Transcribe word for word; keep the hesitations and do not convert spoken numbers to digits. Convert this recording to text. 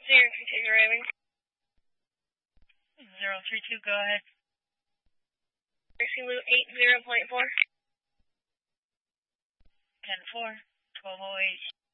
Zero three two arriving. Zero three two, go ahead. Zulu eight zero point four. Ten four, twelve oh eight.